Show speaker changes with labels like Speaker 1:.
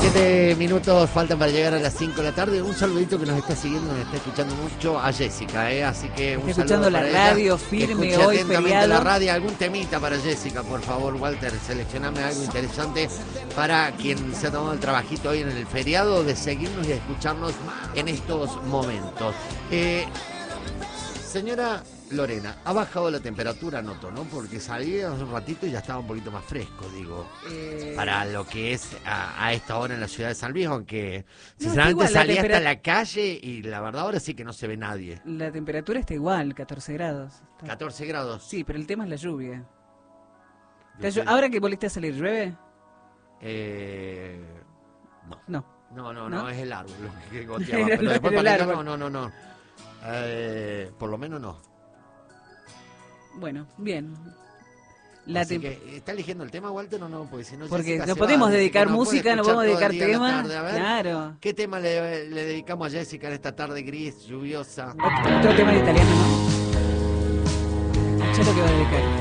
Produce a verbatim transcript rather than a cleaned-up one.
Speaker 1: Siete minutos faltan para llegar a las cinco de la tarde. Un saludito que nos está siguiendo, nos está escuchando mucho a Jessica, ¿eh? Así que un
Speaker 2: está
Speaker 1: saludo
Speaker 2: escuchando
Speaker 1: para
Speaker 2: la radio
Speaker 1: ella,
Speaker 2: firme
Speaker 1: que escuche
Speaker 2: hoy,
Speaker 1: atentamente
Speaker 2: feriado.
Speaker 1: la radio. Algún temita para Jessica, por favor, Walter. Seleccioname algo interesante para quien se ha tomado el trabajito hoy en el feriado de seguirnos y escucharnos en estos momentos. Eh, señora Lorena, ha bajado la temperatura, noto, ¿no? Porque salí hace un ratito y ya estaba un poquito más fresco, digo, eh... para lo que es a, a esta hora en la ciudad de San Luis, aunque
Speaker 2: no,
Speaker 1: sinceramente salí
Speaker 2: tempera...
Speaker 1: hasta la calle y la verdad ahora sí que no se ve nadie.
Speaker 2: La temperatura está igual, catorce grados. Está...
Speaker 1: catorce grados.
Speaker 2: Sí, pero el tema es la lluvia. Llu... ¿Ahora que volviste a salir, llueve?
Speaker 1: Eh... No.
Speaker 2: No.
Speaker 1: No, no, no,
Speaker 2: no,
Speaker 1: no es el árbol lo que goteaba, pero después para acá, no, no, no, no. Eh, por lo menos no.
Speaker 2: Bueno, bien.
Speaker 1: La Así que, ¿está eligiendo el tema, Walter, o no? Porque si no,
Speaker 2: porque
Speaker 1: Jessica
Speaker 2: no podemos
Speaker 1: va,
Speaker 2: dedicar
Speaker 1: no
Speaker 2: música, no podemos dedicar tema.
Speaker 1: Claro. ¿Qué tema le, le dedicamos a Jessica en esta tarde gris, lluviosa?
Speaker 2: Otro tema de italiano, ¿no? Escucha lo que va a dedicar.